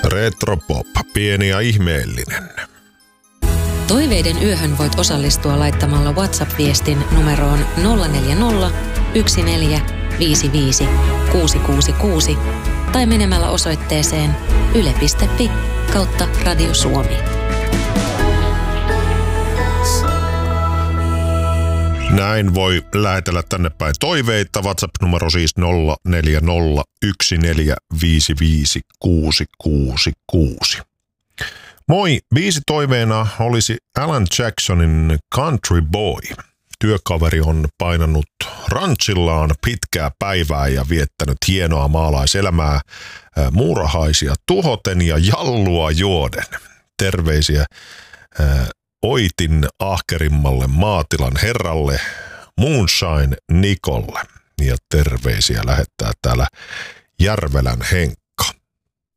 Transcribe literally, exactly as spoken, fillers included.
Retropop, pieni ja ihmeellinen. Toiveiden yöhön voit osallistua laittamalla WhatsApp-viestin numeroon nolla neljä nolla, yksi neljä, viisi viisi, kuusi kuusi kuusi tai menemällä osoitteeseen yle piste fi kautta Radio Suomi. Näin voi lähetellä tänne päin toiveita. WhatsApp-numero siis nolla neljä nolla, yksi neljä, viisi viisi, kuusi kuusi kuusi. Moi, biisi toiveena olisi Alan Jacksonin Country Boy. Työkaveri on painanut ranchillaan pitkää päivää ja viettänyt hienoa maalaiselämää muurahaisia tuhoten ja jallua juoden. Terveisiä ää, Oitin ahkerimmalle maatilan herralle Moonshine Nikolle. Ja terveisiä lähettää täällä Järvelän Henkka.